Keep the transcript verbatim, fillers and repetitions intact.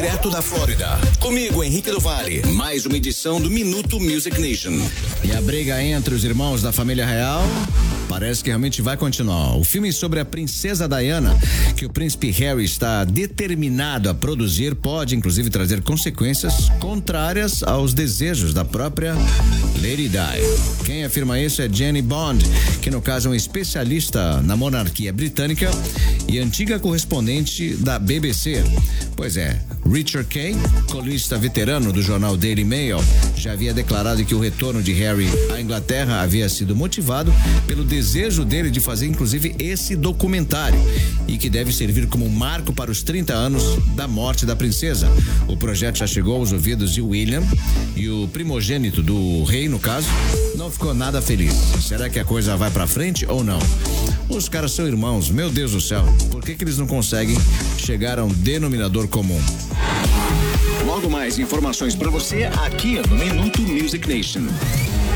direto da Flórida. Comigo, Henrique do Vale, mais uma edição do Minuto Music Nation. E a briga entre os irmãos da família real parece que realmente vai continuar. O filme sobre a princesa Diana, que o príncipe Harry está determinado a produzir, pode inclusive trazer consequências contrárias aos desejos da própria Lady Di. Quem afirma isso é Jenny Bond, que no caso é um especialista na monarquia britânica e antiga correspondente da B B C. Pois é, Richard Kay, colunista veterano do jornal Daily Mail, já havia declarado que o retorno de Harry à Inglaterra havia sido motivado pelo desejo dele de fazer inclusive esse documentário e que deve servir como marco para os trinta anos da morte da princesa. O projeto já chegou aos ouvidos de William e o primogênito do rei, no caso, não ficou nada feliz. Será que a coisa vai pra frente ou não? Os caras são irmãos, meu Deus do céu, por que que eles não conseguem chegar a um denominador comum? Logo mais informações pra você aqui no Minuto Music Nation.